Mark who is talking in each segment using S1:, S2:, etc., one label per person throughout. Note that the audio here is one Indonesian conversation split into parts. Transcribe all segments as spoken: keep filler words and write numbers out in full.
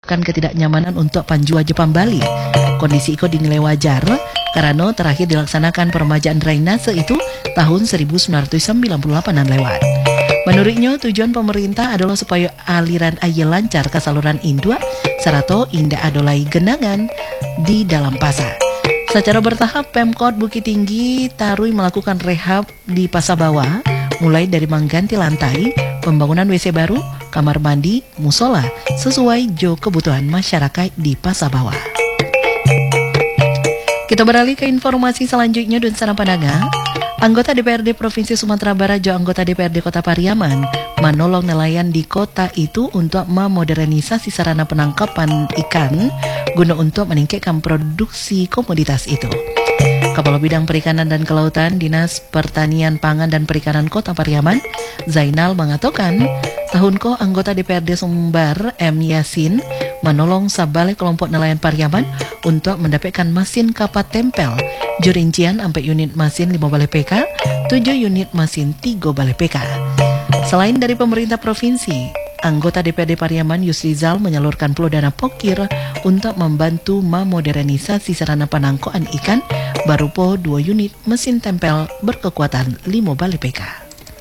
S1: menyebabkan ketidaknyamanan untuk Panjua Jepang Bali. Kondisi itu dinilai wajar karena terakhir dilaksanakan peremajaan drainase itu tahun seribu sembilan ratus sembilan puluh delapan lewat. Menurutnya tujuan pemerintah adalah supaya aliran air lancar ke saluran Indua serta indah adolai genangan di dalam pasar. Secara bertahap Pemkot Bukit Tinggi Tarui melakukan rehab di pasar bawah, mulai dari mengganti lantai, pembangunan W C baru, kamar mandi, musola, sesuai jo kebutuhan masyarakat di pasar bawah. Kita beralih ke informasi selanjutnya dan sana pandangan. Anggota D P R D Provinsi Sumatera Barat jo anggota D P R D Kota Pariaman menolong nelayan di kota itu untuk memodernisasi sarana penangkapan ikan guna untuk meningkatkan produksi komoditas itu. Kepala Bidang Perikanan dan Kelautan Dinas Pertanian Pangan dan Perikanan Kota Pariaman, Zainal mengatakan, tahun ko anggota D P R D Sumbar M. Yasin menolong sabalik kelompok nelayan Pariaman untuk mendapatkan mesin kapat tempel, jurincian sampai unit mesin lima balai P K, tujuh unit mesin tiga balai P K. Selain dari pemerintah provinsi, anggota D P R D Pariaman Yusrizal menyalurkan puluh dana pokir untuk membantu memodernisasi sarana penangkapan ikan berupa dua unit mesin tempel berkekuatan lima balai P K.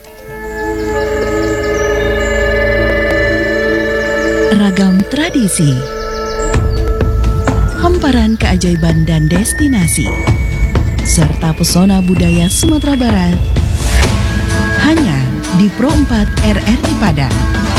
S1: Ragam tradisi, hamparan keajaiban dan destinasi, serta pesona budaya Sumatera Barat hanya di Pro empat R R I Padang.